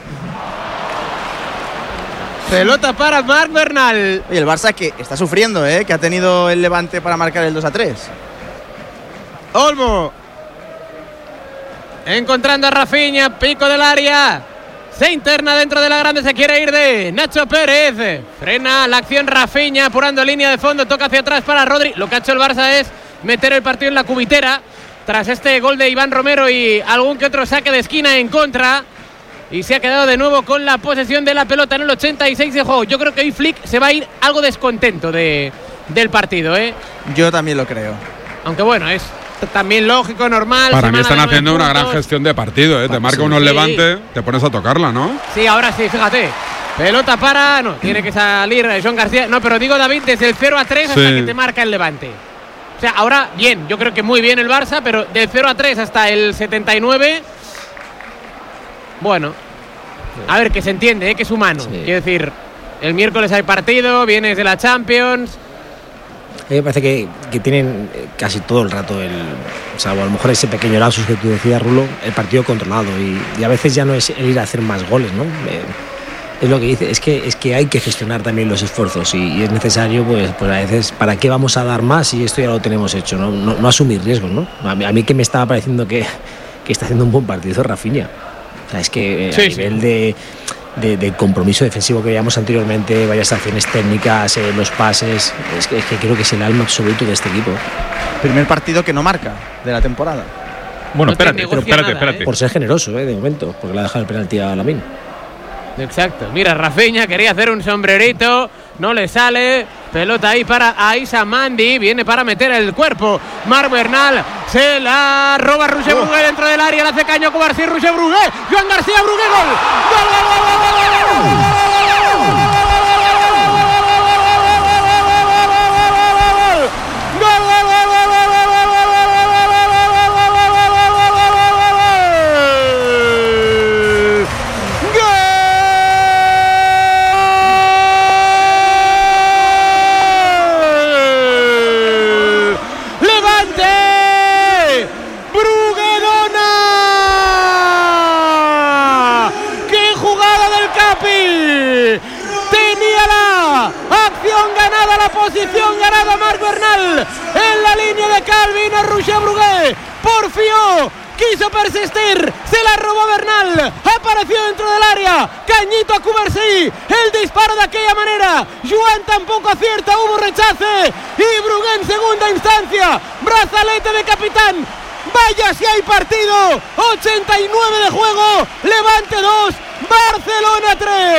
Pelota para Marc Bernal. Oye, el Barça que está sufriendo, ¿eh? Que ha tenido el Levante para marcar el dos a tres. Olmo. Encontrando a Rafinha, pico del área. Se interna dentro de la grande, se quiere ir de Nacho Pérez. Frena la acción Rafinha, apurando línea de fondo, toca hacia atrás para Rodri. Lo que ha hecho el Barça es meter el partido en la cubitera tras este gol de Iván Romero y algún que otro saque de esquina en contra. Y se ha quedado de nuevo con la posesión de la pelota en el ochenta y seis de juego. Yo creo que hoy Flick se va a ir algo descontento de, del partido, ¿eh? Yo también lo creo. Aunque bueno, es también lógico, normal. Para mí están haciendo una puntos. gran gestión de partido, ¿eh? Te marca sí, unos sí. Levante, te pones a tocarla, ¿no? Sí, ahora sí, fíjate. Pelota para... No, tiene que salir Joan García. No, pero digo, David, desde el cero a tres Sí. hasta que te marca el Levante. O sea, ahora bien, yo creo que muy bien el Barça, pero del cero a tres hasta el setenta y nueve... Bueno, a ver, que se entiende, ¿eh? Que es humano. Sí. Quiero decir, el miércoles hay partido, vienes de la Champions... A mí me parece que, que tienen casi todo el rato, el, salvo a lo mejor ese pequeño lapsus que tú decías, Rulo, el partido controlado. Y, y a veces ya no es el ir a hacer más goles, ¿no? Eh, es lo que dice, es que, es que hay que gestionar también los esfuerzos y, y es necesario, pues, pues a veces, ¿para qué vamos a dar más si esto ya lo tenemos hecho? No, no, no asumir riesgos, ¿no? A mí, a mí que me estaba pareciendo que, que está haciendo un buen partido Rafinha. O sea, es que eh, Sí, a sí. nivel de... De, de compromiso defensivo que veíamos anteriormente, varias acciones técnicas, eh, los pases, es que, es que creo que es el alma absoluto de este equipo. Primer partido que no marca de la temporada. Bueno, No te espérate, negocia espérate, nada, espérate. Por ser generoso, eh, de momento, porque le ha dejado el penalti a Lamine. Exacto, mira, Rafinha quería hacer un sombrerito, no le sale, pelota ahí para Aïssa Mandi, viene para meter el cuerpo, Marc Bernal, se la roba Roger Oh. Brugué dentro del área, le hace caño a Covarsí, Roger Brugué, Joan García Brugué, gol, gol, gol, gol, gol, gol, gol, gol, gol. Posición ganada Marc Bernal en la línea de Calvin a Roger Brugué, porfió, quiso persistir, se la robó Bernal, apareció dentro del área, cañito a Covarsí, el disparo de aquella manera, Joan tampoco acierta, hubo rechace y Brugué en segunda instancia, brazalete de capitán, Vaya si hay partido. ochenta y nueve de juego. Levante dos, Barcelona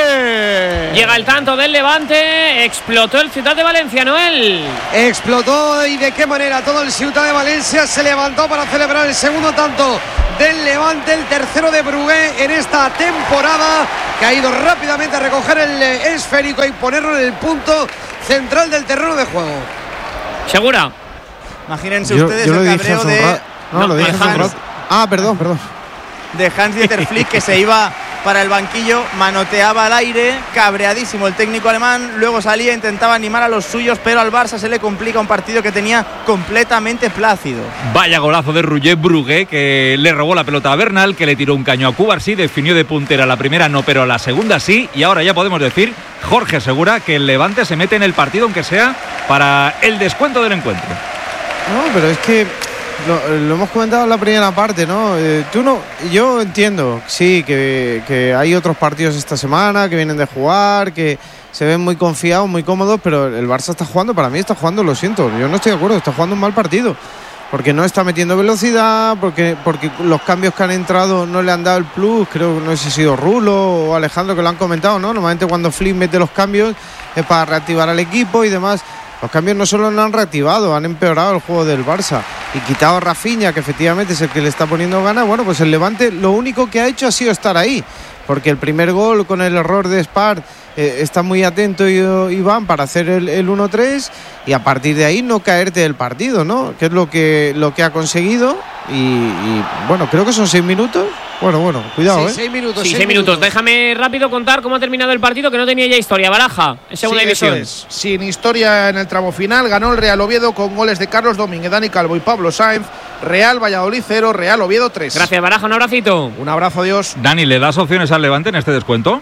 tres. Llega el tanto del Levante. Explotó el Ciutat de Valencia, Noel. Explotó, y de qué manera. Todo el Ciutat de Valencia se levantó para celebrar el segundo tanto del Levante, el tercero de Brugué en esta temporada, que ha ido rápidamente a recoger el esférico y ponerlo en el punto central del terreno de juego. ¿Segura? Imagínense yo, ustedes yo el lo cabreo dije de... No, no, lo dije hace un rato. Ah, perdón, perdón. De Hans-Dieter Flick, que se iba para el banquillo, manoteaba al aire, cabreadísimo el técnico alemán, luego salía, intentaba animar a los suyos, pero al Barça se le complica un partido que tenía completamente plácido. Vaya golazo de Roger Brugué, que le robó la pelota a Bernal, que le tiró un caño a Cubarsí, definió de puntera la primera no, pero la segunda sí, y ahora ya podemos decir, Jorge asegura que el Levante se mete en el partido, aunque sea para el descuento del encuentro. No, pero es que Lo, lo hemos comentado en la primera parte, ¿no? Eh, tú no, yo entiendo, sí, que, que hay otros partidos esta semana que vienen de jugar, que se ven muy confiados, muy cómodos, pero el Barça está jugando, para mí está jugando, lo siento, yo no estoy de acuerdo, está jugando un mal partido, porque no está metiendo velocidad, porque, porque los cambios que han entrado no le han dado el plus, creo que no sé si ha sido Rulo o Alejandro que lo han comentado, ¿no? Normalmente cuando Flick mete los cambios es para reactivar al equipo y demás. Los cambios no solo no han reactivado, han empeorado el juego del Barça. Y quitado a Rafinha, que efectivamente es el que le está poniendo ganas, bueno, pues el Levante lo único que ha hecho ha sido estar ahí. Porque el primer gol con el error de Spar eh, está muy atento Iván para hacer el, el uno tres y a partir de ahí no caerte del partido, ¿no? Que es lo que, lo que ha conseguido. Y, y bueno, creo que son seis minutos. Bueno, bueno, cuidado, sí, ¿eh? Seis minutos. Sí, seis seis minutos. minutos. Déjame rápido contar cómo ha terminado el partido, que no tenía ya historia. Baraja, en segunda Sí, división. eso es. Sin historia en el tramo final, ganó el Real Oviedo con goles de Carlos Domínguez, Dani Calvo y Pablo Sainz. Real Valladolid cero, Real Oviedo tres. Gracias, Baraja, un abracito. Un abrazo, adiós. Dani, ¿le das opciones al Levante en este descuento?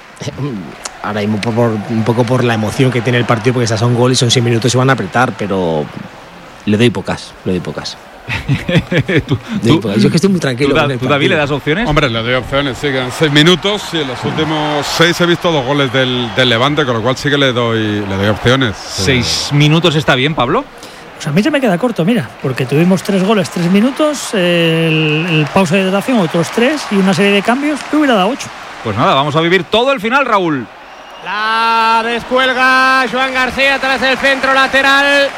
Ahora mismo por, por, un poco por la emoción que tiene el partido, porque esas son goles y son seis minutos y van a apretar, pero le doy pocas, le doy pocas. ¿Tú, doy pocas. Yo que estoy muy tranquilo. ¿Tú, con da, el ¿tú David, partido. le das opciones? Hombre, le doy opciones, sí, quedan seis minutos y en los últimos seis he visto dos goles del, del Levante, con lo cual sí que le doy, le doy opciones. ¿Seis minutos está bien, Pablo? Pues a mí se me queda corto, mira, porque tuvimos tres goles, tres minutos, el, el pausa de hidratación, otros tres y una serie de cambios, que hubiera dado ocho. Pues nada, vamos a vivir todo el final, Raúl. La descuelga Joan García tras el centro lateral.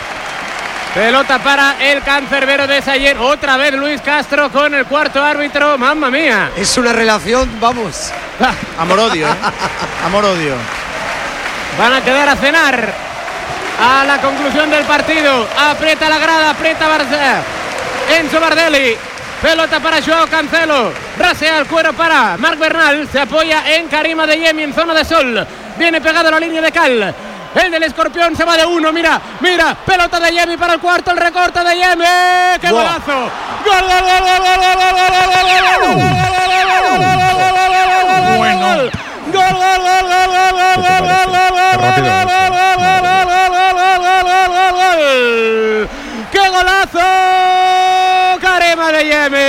Pelota para el cancerbero de Sayer. Otra vez Luis Castro con el cuarto árbitro. ¡Mamma mía! Es una relación, vamos. Amor-odio, ¿eh? Amor-odio. Van a quedar a cenar a la conclusión del partido. Aprieta la grada, aprieta Barça. Enzo Bardelli. Pelota para Joao Cancelo. Rasea el cuero para Marc Bernal. Se apoya en Karim Adeyemi en zona de sol. Viene pegado a la línea de cal. El del Escorpión se va de uno. Mira, mira. Pelota de Yemi para el cuarto. El recorte de Yemi. ¡Qué golazo! ¡Gol, gol, gol, gol, gol, gol, gol, gol, gol, gol! Gol, gol, gol, gol, gol, gol, gol, gol, gol. ¡Qué golazo! Karema de Yemi.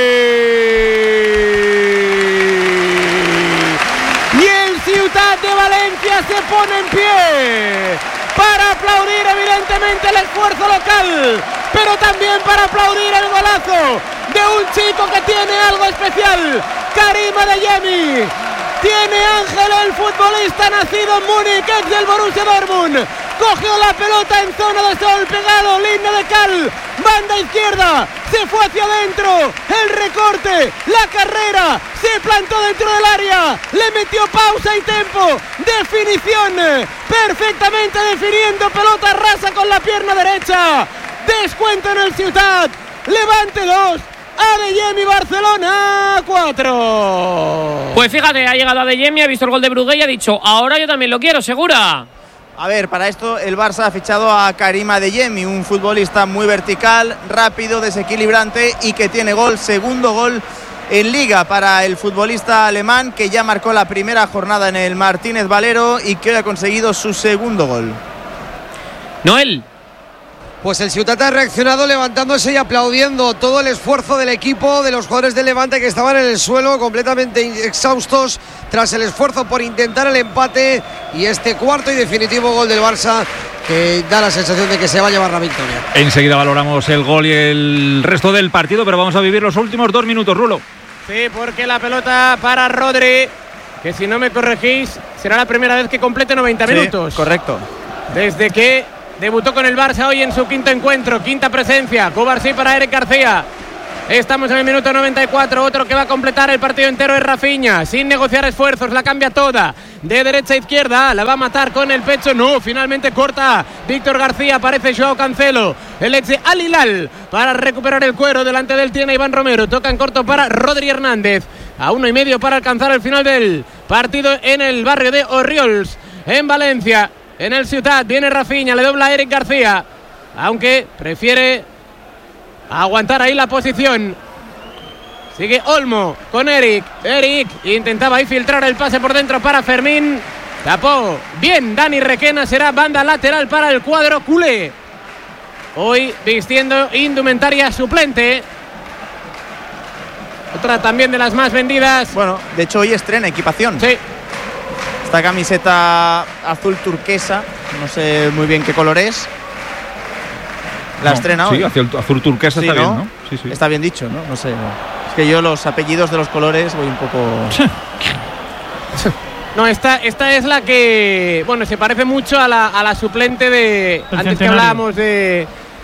Y el Ciutat de Valencia se pone en pie para aplaudir evidentemente el esfuerzo local, pero también para aplaudir el golazo de un chico que tiene algo especial, Karim Adeyemi. Tiene Ángel, el futbolista nacido en Múnich, ex del Borussia Dortmund. Cogió la pelota en zona de sol, pegado, línea de cal, banda izquierda, se fue hacia adentro, el recorte, la carrera, se plantó dentro del área, le metió pausa y tempo, definición, perfectamente definiendo, pelota rasa con la pierna derecha, descuento en el Ciutat, Levante dos. Adeyemi, Barcelona cuatro. Pues fíjate, ha llegado Adeyemi, ha visto el gol de Brugué y ha dicho, ahora yo también lo quiero, ¿segura? A ver, para esto el Barça ha fichado a Karim Adeyemi, un futbolista muy vertical, rápido, desequilibrante y que tiene gol, segundo gol en Liga para el futbolista alemán, que ya marcó la primera jornada en el Martínez Valero y que hoy ha conseguido su segundo gol. Noel. Pues el Ciutat ha reaccionado levantándose y aplaudiendo todo el esfuerzo del equipo, de los jugadores del Levante que estaban en el suelo completamente exhaustos tras el esfuerzo por intentar el empate y este cuarto y definitivo gol del Barça que da la sensación de que se va a llevar la victoria. Enseguida valoramos el gol y el resto del partido, pero vamos a vivir los últimos dos minutos, Rulo. Sí, porque la pelota para Rodri, que si no me corregís, será la primera vez que complete noventa sí, minutos. Correcto. Desde que debutó con el Barça hoy en su quinto encuentro, quinta presencia. Cubarsí para Eric García. Estamos en el minuto noventa y cuatro, otro que va a completar el partido entero es Rafinha, sin negociar esfuerzos, la cambia toda, de derecha a izquierda, la va a matar con el pecho, no, finalmente corta Víctor García, aparece Joao Cancelo, el ex de Al Hilal, para recuperar el cuero, delante del tiene Iván Romero, toca en corto para Rodri Hernández, a uno y medio para alcanzar el final del partido en el barrio de Orriols, en Valencia, en el Ciutat, viene Rafinha, le dobla a Eric García, aunque prefiere aguantar ahí la posición. Sigue Olmo con Eric. Eric intentaba ahí filtrar el pase por dentro para Fermín. Tapó bien Dani Requena. Será banda lateral para el cuadro culé. Hoy vistiendo indumentaria suplente. Otra también de las más vendidas. Bueno, de hecho hoy estrena equipación. Sí. Esta camiseta azul turquesa. No sé muy bien qué color es. La no, estrena sí, hoy. Azul, azul turquesa sí, está ¿no? bien, ¿no? Sí, sí. Está bien dicho, ¿no? No sé. No. Es que yo los apellidos de los colores voy un poco... No, esta, esta es la que, bueno, se parece mucho a la, a la suplente de... El antes centenario. que hablábamos de...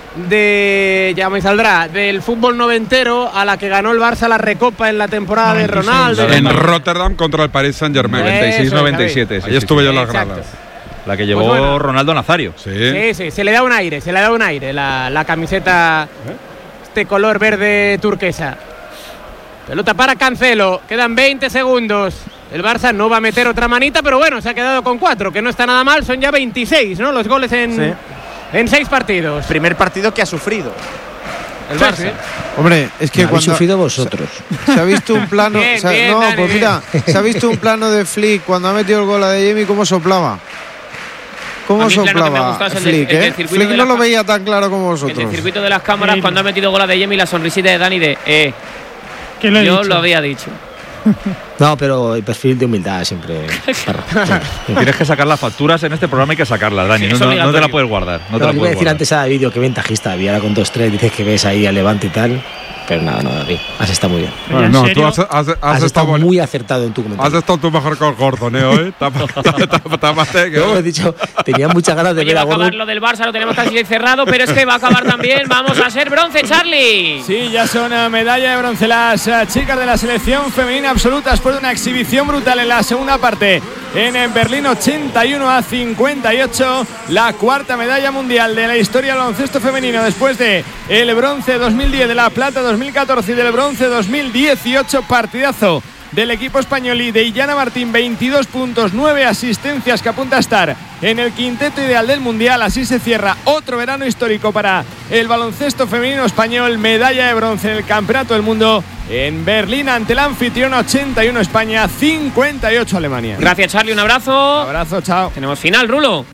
de ya me saldrá, del fútbol noventero, a la que ganó el Barça la Recopa en la temporada noventa y seis. de Ronaldo. En Rotterdam contra el Paris Saint-Germain. noventa y seis noventa y siete. Ahí estuve yo en las Exacto. gradas. La que llevó Pues bueno. Ronaldo Nazario. Sí. Sí, sí, se le da un aire, se le da un aire la, la camiseta, este color verde turquesa. Pelota para Cancelo, quedan veinte segundos. El Barça no va a meter otra manita, pero bueno, se ha quedado con cuatro, que no está nada mal, son ya veintiséis, ¿no? Los goles en, Sí. en seis partidos. Primer partido que ha sufrido el Sí, Barça. sí. Hombre, es que Lo habéis cuando sufrido vosotros. se, se ha visto un plano, Bien, se ha- bien, no, Dani, pues mira, se ha visto un plano de Flick cuando ha metido el gol a de Jemi, cómo soplaba. A ¿Cómo mí el plano que me ha soplaba gustado es el de- Flick, el del eh? circuito Flick de no la lo ca- veía tan claro como En vosotros. el circuito de las cámaras, Sí. cuando ha metido gol a de Jemi, la sonrisita de Dani de eh, Que lo he yo dicho. lo había dicho. No, pero el perfil de humildad siempre. Parra. Tienes que sacar las facturas en este programa, hay que sacarlas, Dani. Sí, no, es no- no te la obligatorio. puedes guardar. No, No, te la le iba a puedes decir guardar. antes a David que ventajista había ahora con dos tres. Dices que ves ahí al Levante y tal. Pero nada, no, David. Has estado muy bien. Pero ya, ¿en no, tú serio? has, has- has Has, estado, estado boni- muy acertado en tu has comentario. estado tú mejor que el Gordon, ¿eh? Hoy. Tápate, que Yo hoy- he dicho, tenía muchas ganas de Oye, ver va a a acabar Gordon. lo del Barça, lo tenemos casi cerrado, pero es que va a acabar también. Vamos a ser bronce, Charlie. Sí, ya son eh, medalla de bronce las eh, chicas de la selección femenina absoluta después de una exhibición brutal en la segunda parte en eh, Berlín, ochenta y uno a cincuenta y ocho, la cuarta medalla mundial de la historia del baloncesto femenino después de el bronce dos mil diez, de la plata dos mil catorce y del bronce dos mil dieciocho. Partidazo del equipo español y de Illana Martín, veintidós puntos, nueve asistencias, que apunta a estar en el quinteto ideal del Mundial. Así se cierra otro verano histórico para el baloncesto femenino español, medalla de bronce en el Campeonato del Mundo en Berlín ante el anfitrión, ochenta y uno España, cincuenta y ocho Alemania. Gracias, Charlie, un abrazo. Abrazo, chao. Tenemos final, Rulo.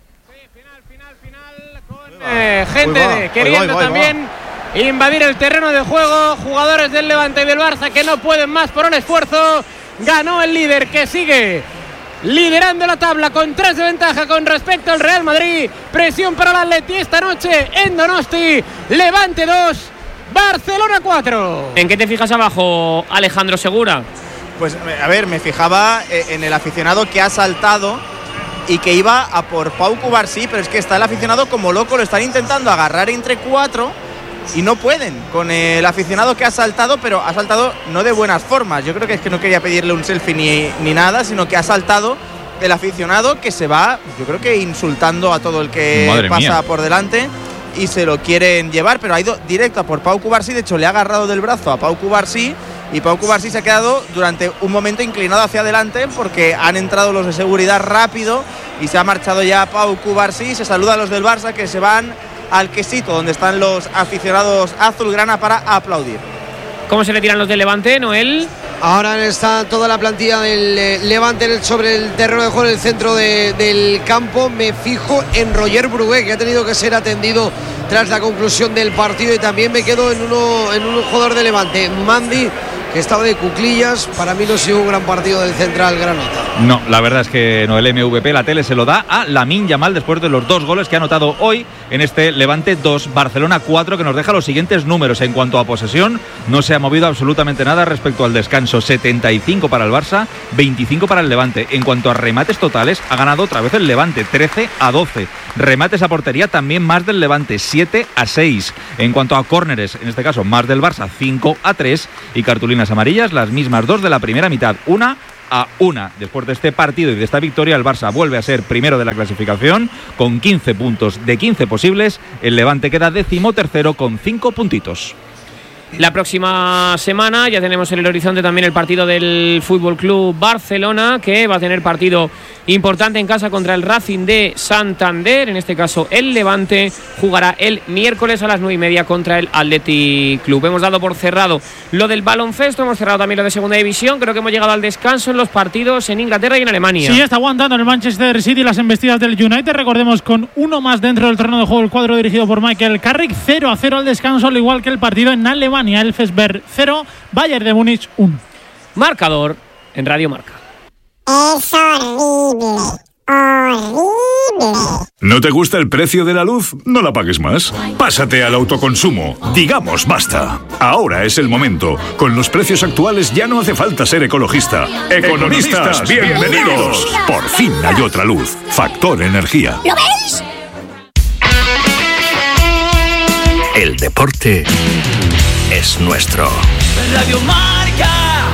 Eh, gente Ahí va, de- ahí queriendo va, ahí va, ahí también invadir el terreno de juego, jugadores del Levante y del Barça que no pueden más por un esfuerzo. Ganó el líder, que sigue liderando la tabla con tres de ventaja con respecto al Real Madrid. Presión para el Atleti esta noche en Donosti. Levante dos, Barcelona cuatro. ¿En qué te fijas abajo, Alejandro Segura? Pues a ver, me fijaba eh, en el aficionado que ha saltado y que iba a por Pau Cubarsí, pero es que está el aficionado como loco, lo están intentando agarrar entre cuatro y no pueden con el aficionado que ha saltado, pero ha saltado no de buenas formas. Yo creo que es que no quería pedirle un selfie ni, ni nada, sino que ha saltado el aficionado, que se va, yo creo que insultando a todo el que Madre pasa mía. por delante, y se lo quieren llevar, pero ha ido directo a por Pau Cubarsí. De hecho, le ha agarrado del brazo a Pau Cubarsí y Pau Cubarsí se ha quedado durante un momento inclinado hacia adelante porque han entrado los de seguridad rápido y se ha marchado ya Pau Cubarsí. Se saluda a los del Barça, que se van al quesito donde están los aficionados azulgrana para aplaudir. ¿Cómo se le tiran los de Levante, Noel? Ahora está toda la plantilla del eh, Levante sobre el terreno de juego en el centro de- del campo. Me fijo en Roger Brugué, que ha tenido que ser atendido tras la conclusión del partido, y también me quedo en uno en un jugador de Levante, Mandy, que estaba de cuclillas. Para mí no ha sido un gran partido del central granota. No, la verdad es que no, el M V P, la tele se lo da a Lamine Yamal después de los dos goles que ha anotado hoy en este Levante dos, Barcelona cuatro, que nos deja los siguientes números. En cuanto a posesión, no se ha movido absolutamente nada respecto al descanso. setenta y cinco para el Barça, veinticinco para el Levante. En cuanto a remates totales, ha ganado otra vez el Levante, trece a doce. Remates a portería, también más del Levante, siete a seis. En cuanto a córneres, en este caso más del Barça, cinco a tres. Y cartulinas amarillas, las mismas dos de la primera mitad, una a una. Después de este partido y de esta victoria, el Barça vuelve a ser primero de la clasificación con quince puntos de quince posibles. El Levante queda decimotercero con cinco puntitos. La próxima semana ya tenemos en el horizonte también el partido del F C Barcelona, que va a tener partido importante en casa contra el Racing de Santander. En este caso el Levante jugará el miércoles a las nueve y media contra el Athletic Club. Hemos dado por cerrado lo del baloncesto, hemos cerrado también lo de segunda división. Creo que hemos llegado al descanso en los partidos en Inglaterra y en Alemania. Sí, está aguantando el Manchester City las embestidas del United. Recordemos, con uno más dentro del terreno de juego, el cuadro dirigido por Michael Carrick. cero a cero al descanso, al igual que el partido en Alemania. Elfsberg cero, Bayern de Múnich uno. Marcador en Radio Marca. Es horrible, horrible. ¿No te gusta el precio de la luz? No la pagues más. Pásate al autoconsumo. Digamos basta. Ahora es el momento. Con los precios actuales ya no hace falta ser ecologista. Economistas, bienvenidos. Por fin hay otra luz. Factor Energía. ¿Lo veis? El deporte es nuestro. Radio Marca.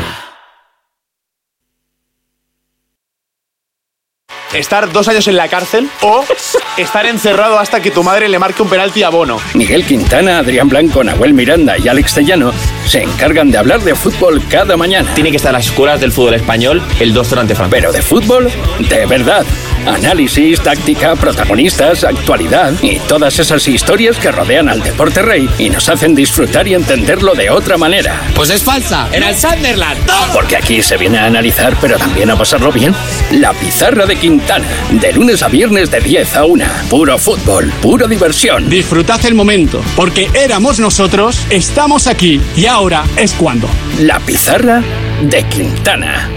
Estar dos años en la cárcel o estar encerrado hasta que tu madre le marque un penalti a Bono. Miguel Quintana, Adrián Blanco, Nahuel Miranda y Alex Tellano se encargan de hablar de fútbol cada mañana. Tiene que estar a las escuelas del fútbol español el doctor ante Franco. Pero de fútbol, de verdad. Análisis, táctica, protagonistas, actualidad y todas esas historias que rodean al deporte rey y nos hacen disfrutar y entenderlo de otra manera. Pues es falsa, en el Sunderland. ¡No! Porque aquí se viene a analizar, pero también a pasarlo bien. La Pizarra de Quintana, de lunes a viernes de diez a una. Puro fútbol, pura diversión. Disfrutad el momento, porque éramos nosotros, estamos aquí y ahora es cuando. La Pizarra de Quintana.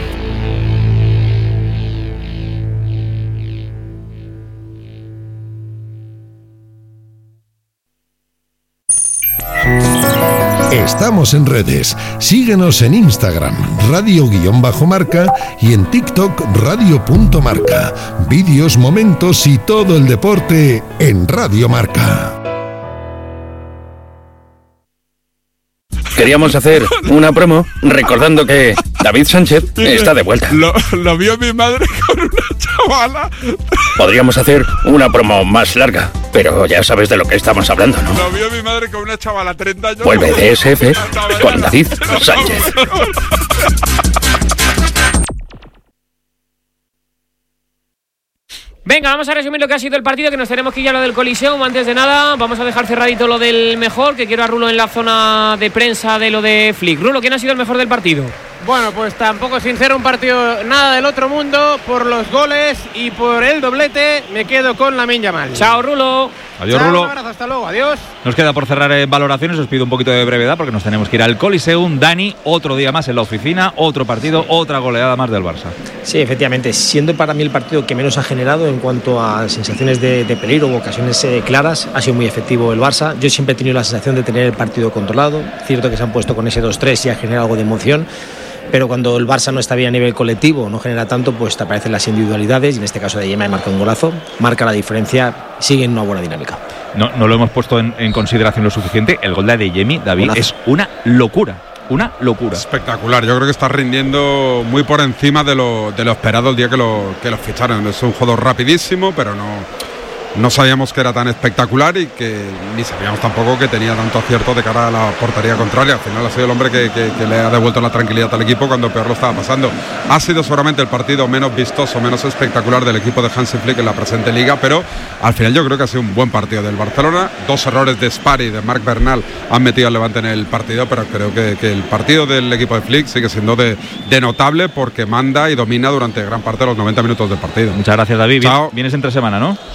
Estamos en redes. Síguenos en Instagram, radio-marca, y en TikTok, radio.marca. Vídeos, momentos y todo el deporte en Radio Marca. Queríamos hacer una promo recordando que David Sánchez está de vuelta. Lo, lo vio mi madre con una chavala. Podríamos hacer una promo más larga, pero ya sabes de lo que estamos hablando, ¿no? Lo vio mi madre con una chavala, treinta años. Vuelve D S F con David Sánchez. Venga, vamos a resumir lo que ha sido el partido, que nos tenemos que ir a lo del Coliseum. Antes de nada, vamos a dejar cerradito lo del mejor, que quiero a Rulo en la zona de prensa de lo de Flick. Rulo, ¿quién ha sido el mejor del partido? Bueno, pues tampoco sincero, un partido nada del otro mundo. Por los goles y por el doblete me quedo con Lamine Yamal. Chao, Rulo. Adiós, Chao, Rulo. Un abrazo, hasta luego, adiós. Nos queda por cerrar en valoraciones, os pido un poquito de brevedad porque nos tenemos que ir al Coliseum. Dani, otro día más en la oficina, otro partido, otra goleada más del Barça. Sí, efectivamente, siendo para mí el partido que menos ha generado en cuanto a sensaciones de, de peligro o ocasiones eh, claras, ha sido muy efectivo el Barça. Yo siempre he tenido la sensación de tener el partido controlado. Cierto que se han puesto con ese dos tres y ha generado algo de emoción, pero cuando el Barça no está bien a nivel colectivo, no genera tanto, pues te aparecen las individualidades, y en este caso de Yema marca un golazo, marca la diferencia, sigue en una buena dinámica. No, no lo hemos puesto en, en consideración lo suficiente. El gol de Adeyemi, David, Buenazo. Es una locura. Una locura. Espectacular. Yo creo que está rindiendo muy por encima de lo, de lo esperado el día que lo, que lo ficharon. Es un jugador rapidísimo, pero no, no sabíamos que era tan espectacular y que ni sabíamos tampoco que tenía tanto acierto de cara a la portería contraria. Al final ha sido el hombre que, que, que le ha devuelto la tranquilidad al equipo cuando peor lo estaba pasando. Ha sido seguramente el partido menos vistoso, menos espectacular del equipo de Hansi Flick en la presente liga, pero al final yo creo que ha sido un buen partido del Barcelona. Dos errores de Spari y de Marc Bernal han metido al Levante en el partido, pero creo que, que el partido del equipo de Flick sigue siendo de, de notable porque manda y domina durante gran parte de los noventa minutos del partido. Muchas gracias, David. Chao. Vienes entre semana, ¿no? Sí, el miércoles.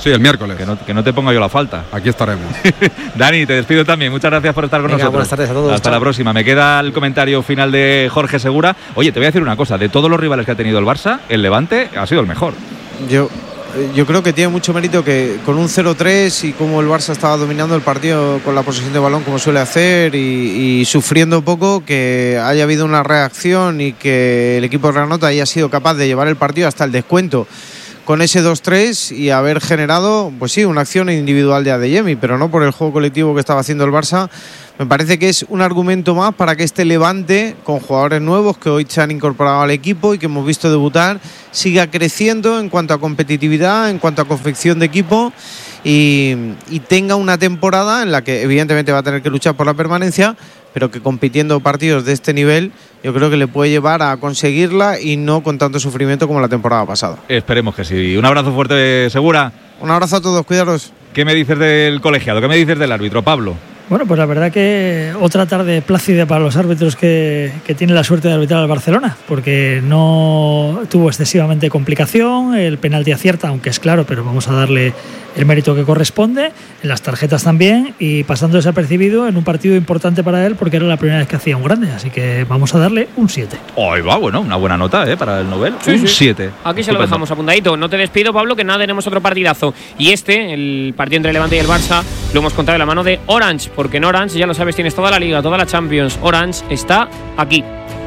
miércoles. Que no, que no te ponga yo la falta. Aquí estaremos. Dani, te despido también. Muchas gracias por estar con Venga, nosotros. buenas tardes a todos. Hasta Chao. la próxima. Me queda el comentario final de Jorge Segura. Oye, te voy a decir una cosa. De todos los rivales que ha tenido el Barça, el Levante ha sido el mejor. Yo, yo creo que tiene mucho mérito que con un cero tres y como el Barça estaba dominando el partido con la posesión de balón como suele hacer y, y sufriendo poco, que haya habido una reacción y que el equipo de Granota haya sido capaz de llevar el partido hasta el descuento con ese dos tres y haber generado, pues sí, una acción individual de Adeyemi, pero no por el juego colectivo que estaba haciendo el Barça. Me parece que es un argumento más para que este Levante, con jugadores nuevos que hoy se han incorporado al equipo y que hemos visto debutar, siga creciendo en cuanto a competitividad, en cuanto a confección de equipo y, y tenga una temporada en la que evidentemente va a tener que luchar por la permanencia, pero que compitiendo partidos de este nivel yo creo que le puede llevar a conseguirla y no con tanto sufrimiento como la temporada pasada. Esperemos que sí. Un abrazo fuerte, Segura. Un abrazo a todos, cuidaros. ¿Qué me dices del colegiado? ¿Qué me dices del árbitro, Pablo? Bueno, pues la verdad que otra tarde plácida para los árbitros que, que tienen la suerte de arbitrar al Barcelona, porque no tuvo excesivamente complicación, el penalti acierta, aunque es claro, pero vamos a darle el mérito que corresponde, en las tarjetas también, y pasando desapercibido en un partido importante para él, porque era la primera vez que hacía un grande, así que vamos a darle un siete. Ahí va, bueno, una buena nota ¿eh? Para el Nobel, Sí, un sí. siete. Aquí se lo dejamos apuntadito. No te despido, Pablo, que nada, tenemos otro partidazo. Y este, el partido entre el Levante y el Barça, lo hemos contado de la mano de Orange, porque en Orange, ya lo sabes, tienes toda la Liga, toda la Champions. Orange está aquí.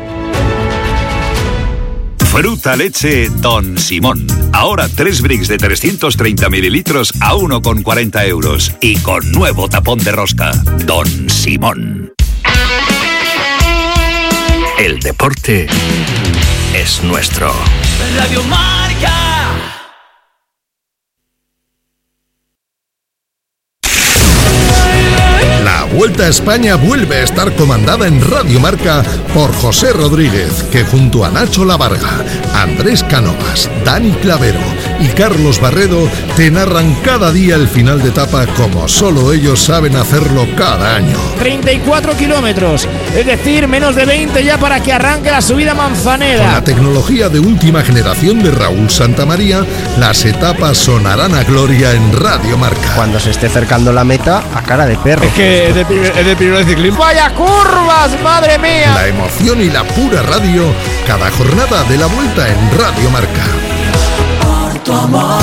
Fruta leche Don Simón. Ahora tres bricks de trescientos treinta mililitros a uno con cuarenta euros. Y con nuevo tapón de rosca. Don Simón. El deporte es nuestro. Radio Marca. La Vuelta a España vuelve a estar comandada en Radio Marca por José Rodríguez, que junto a Nacho Lavarga, Andrés Cánovas, Dani Clavero y Carlos Barredo te narran cada día el final de etapa como solo ellos saben hacerlo cada año. treinta y cuatro kilómetros, es decir, menos de veinte ya para que arranque la subida Con Manzaneda. la tecnología de última generación de Raúl Santamaría, las etapas sonarán a gloria en Radio Marca. Cuando se esté acercando la meta, a cara de perro. Es que es de, es de primero de ciclismo. ¡Vaya curvas, madre mía! La emoción y la pura radio, cada jornada de la Vuelta en Radio Marca. Por tu amor.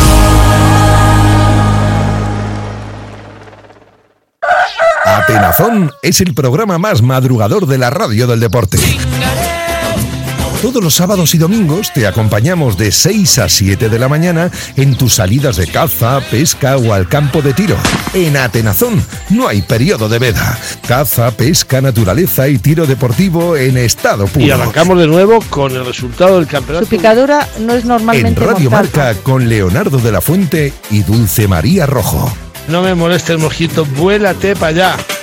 Atenazón es el programa más madrugador de la radio del deporte. Todos los sábados y domingos te acompañamos de seis a siete de la mañana en tus salidas de caza, pesca o al campo de tiro. En Atenazón no hay periodo de veda. Caza, pesca, naturaleza y tiro deportivo en estado puro. Y arrancamos de nuevo con el resultado del campeonato. Su picadura no es normalmente En Radio mortal. Marca con Leonardo de la Fuente y Dulce María Rojo. No me moleste el mosquito, vuélate para allá.